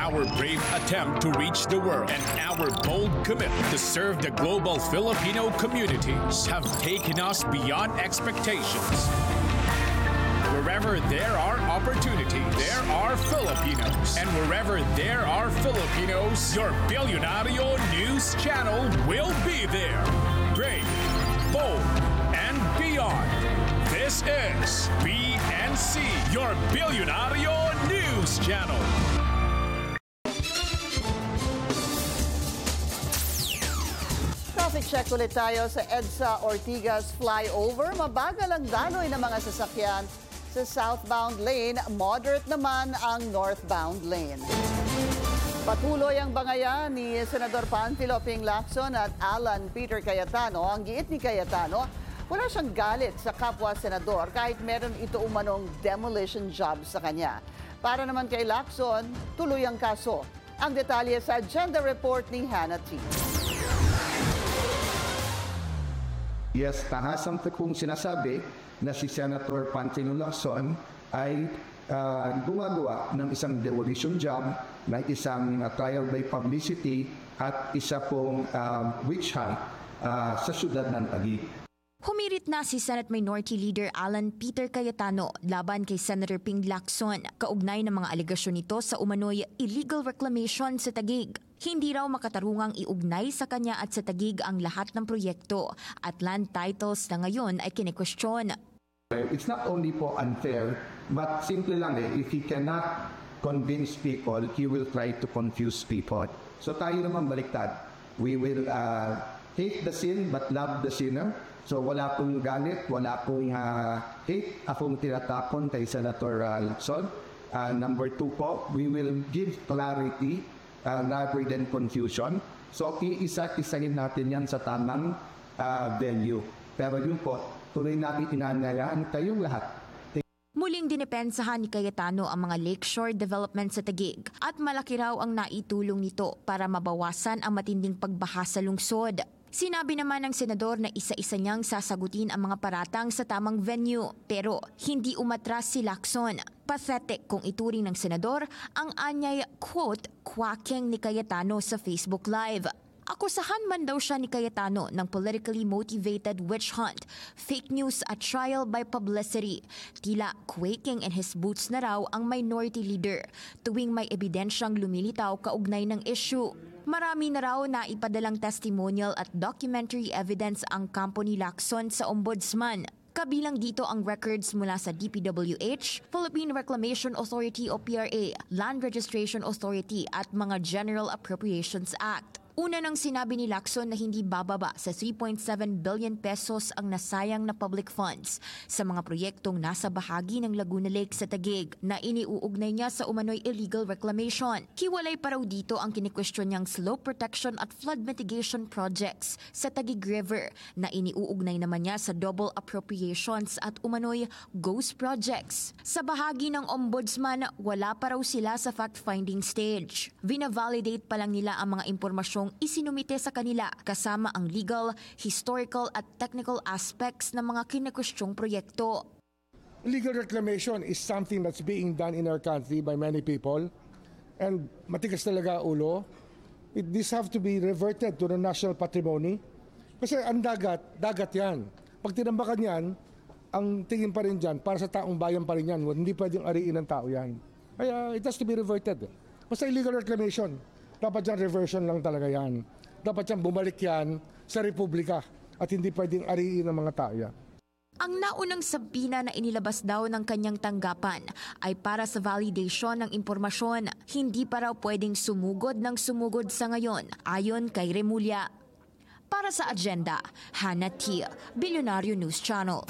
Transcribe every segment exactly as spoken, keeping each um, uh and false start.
our brave attempt to reach the world and our bold commitment to serve the global Filipino communities have taken us beyond expectations. Wherever there are opportunities, there are Filipinos. And wherever there are Filipinos, your Billionario News Channel will be there. Brave, bold, and beyond. This is B N C, your Billionario News Channel. Traffic check ulit tayo sa EDSA Ortigas flyover. Mabagal ang daloy ng mga sasakyan sa southbound lane, moderate naman ang northbound lane. Patuloy ang bangayan ni Senador Panfilo Ping Lacson at Alan Peter Cayetano. Ang giit ni Cayetano, wala siyang galit sa kapwa senador kahit meron ito umanong demolition job sa kanya. Para naman kay Lacson, tuloy ang kaso. Ang detalye sa agenda report ni Hannah T. Yes, tahasang kung sinasabi na si Senator Panfilo Lacson ay uh, gumagawa ng isang demolition job na isang uh, trial by publicity at isa pong uh, witch hunt uh, sa syudad ng Taguig. Humirit na si Senate Minority Leader Alan Peter Cayetano laban kay Senator Ping Lacson kaugnay ng mga alegasyon nito sa umano'y illegal reclamation sa Taguig. Hindi raw makatarungang iugnay sa kanya at sa Taguig ang lahat ng proyekto at land titles na ngayon ay kine-question. It's not only po unfair, but simple lang eh, if he cannot convince people, he will try to confuse people. So tayo naman baliktad. We will uh, hate the sin but love the sinner. So wala pong galit, wala pong uh, hate akong tinatapon kay Senator uh, Lacson. Uh, number two po, we will give clarity uh, rather than confusion. So iisa-isahin natin yan sa tamang uh, venue. Pero yun po, tuloy natin inanayaan kayong lahat. Muling dinepensahan ni Cayetano ang mga lakeshore development sa Taguig at malaki raw ang naitulong nito para mabawasan ang matinding pagbaha sa lungsod. Sinabi naman ng senador na isa-isa niyang sasagutin ang mga paratang sa tamang venue pero hindi umatras si Lacson. Pathetic kung ituring ng senador ang anyay quote quacking ni Cayetano sa Facebook Live. Akusahan man daw siya ni Cayetano ng politically motivated witch hunt, fake news at trial by publicity. Tila quaking in his boots na raw ang minority leader tuwing may ebidensyang lumilitaw kaugnay ng issue. Marami na raw na ipadalang testimonial at documentary evidence ang kampo ni Lacson sa ombudsman. Kabilang dito ang records mula sa D P W H, Philippine Reclamation Authority o P R A, Land Registration Authority at mga General Appropriations Act. Una nang sinabi ni Lacson na hindi bababa sa three point seven billion pesos ang nasayang na public funds sa mga proyektong nasa bahagi ng Laguna Lake sa Taguig na iniuugnay niya sa umano'y illegal reclamation. Hiwalay pa raw dito ang kinikwestiyon niyang slope protection at flood mitigation projects sa Taguig River na iniuugnay naman niya sa double appropriations at umano'y ghost projects. Sa bahagi ng ombudsman, wala pa raw sila sa fact-finding stage. Vina-validate pa lang nila ang mga impormasyong isinumite sa kanila kasama ang legal, historical at technical aspects ng mga kinakwestyong proyekto. Legal reclamation is something that's being done in our country by many people and matigas talaga ulo. It, this have to be reverted to the national patrimony kasi ang dagat, dagat yan. Pag tinambakan yan, ang tingin pa rin dyan para sa taong bayan pa rin yan. Hindi pwedeng ariin ng tao yan. Kaya it has to be reverted. Basta illegal reclamation. Dapat yan reversion lang talaga yan. Dapat yan bumalik yan sa Republika at hindi pwedeng ariin ng mga tao yan. Ang naunang sabina na inilabas daw ng kanyang tanggapan ay para sa validation ng impormasyon. Hindi pa raw pwedeng sumugod ng sumugod sa ngayon, ayon kay Remulla. Para sa agenda, Hannah T, Billionario News Channel.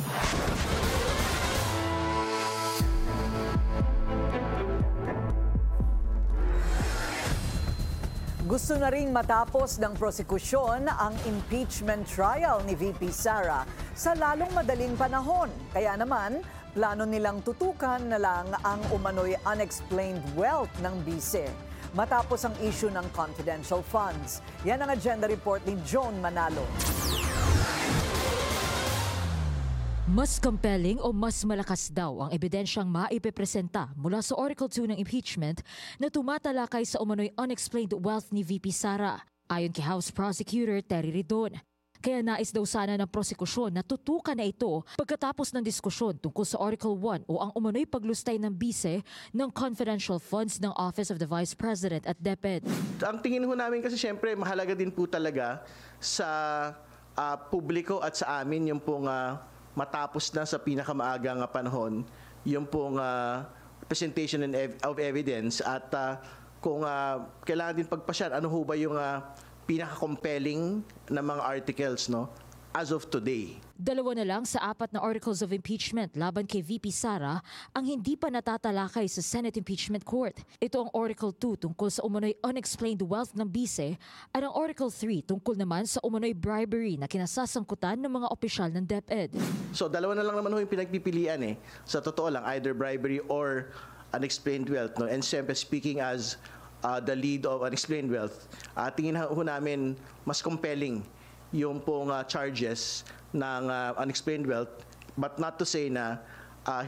Gusto na ring matapos ng prosekusyon ang impeachment trial ni V P Sara sa lalong madaling panahon. Kaya naman, plano nilang tutukan na lang ang umano'y unexplained wealth ng bise matapos ang issue ng confidential funds. Yan ang agenda report ni Joan Manalo. Mas compelling o mas malakas daw ang ebidensyang maipipresenta mula sa Article two ng impeachment na tumatalakay sa umano'y unexplained wealth ni V P Sara, ayon kay House Prosecutor Terry Ridon. Kaya nais daw sana ng prosekusyon na tutukan na ito pagkatapos ng diskusyon tungkol sa Article one o ang umano'y paglustay ng bise ng confidential funds ng Office of the Vice President at DepEd. Ang tingin ho namin kasi syempre mahalaga din po talaga sa uh, publiko at sa amin yung pong uh, matapos na sa pinakamaagang panahon yung pong uh, presentation of evidence at uh, kung uh, kailangan din pagpasyan, ano ho ba yung uh, pinaka-compelling na mga articles no as of today. Dalawa na lang sa apat na articles of impeachment laban kay V P Sara ang hindi pa natatalakay sa Senate Impeachment Court. Ito ang Article two tungkol sa umano'y unexplained wealth ng bise at ang Article three tungkol naman sa umano'y bribery na kinasasangkutan ng mga opisyal ng DepEd. So dalawa na lang naman ho yung pinagpipilian eh. Sa totoo lang, either bribery or unexplained wealth. No? And siyempre, speaking as uh, the lead of unexplained wealth, uh, tingin ho namin mas compelling yung pong uh, charges ng uh, unexplained wealth, but not to say na